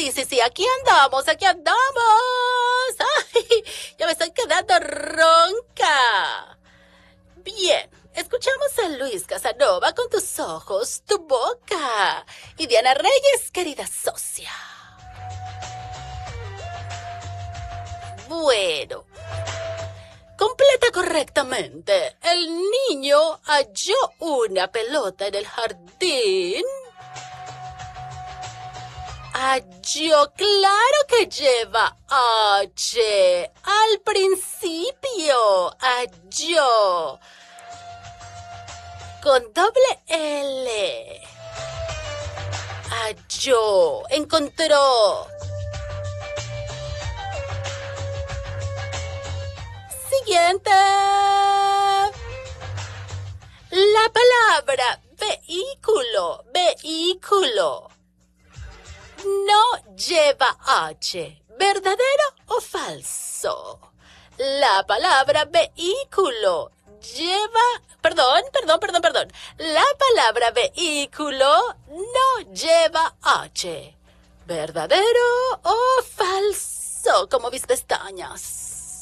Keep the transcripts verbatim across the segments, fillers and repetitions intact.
sí, sí, sí, aquí andamos, aquí andamos. Ay, ya me estoy quedando ronca. Bien, escuchamos a Luis Casanova con tus ojos, tu boca. Y Diana Reyes, querida socia. Bueno, completa correctamente. El niño halló una pelota en el jardín. Halló, claro que lleva H al principio. Halló. Con doble L. Halló. Encontró. Siguiente. La palabra vehículo. Vehículo. No lleva H. ¿Verdadero o falso? La palabra vehículo lleva... Perdón, perdón, perdón, perdón. La palabra vehículo no lleva H. ¿Verdadero o falso? Como mis pestañas.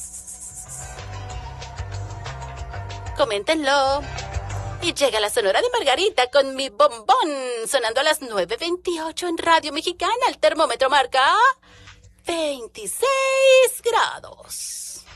Coméntenlo. Y llega la Sonora de Margarita con mi bombón, sonando a las nueve veintiocho en Radio Mexicana. El termómetro marca veintiséis grados.